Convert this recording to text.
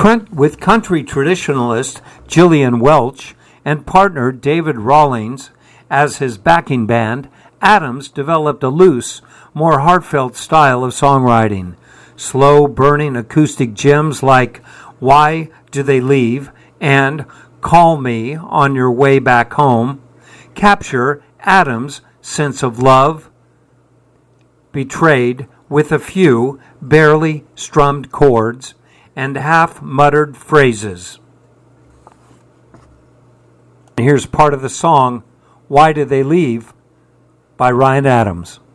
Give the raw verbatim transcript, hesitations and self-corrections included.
with country traditionalist Gillian Welch and partner David Rawlings as his backing band, Adams developed a loose, more heartfelt style of songwriting. Slow, burning acoustic gems like Why Do They Leave and Call Me on Your Way Back Home capture Adams' sense of love, betrayed with a few barely strummed chords and half-muttered phrases. Here's part of the song, Why Do They Leave, by Ryan Adams.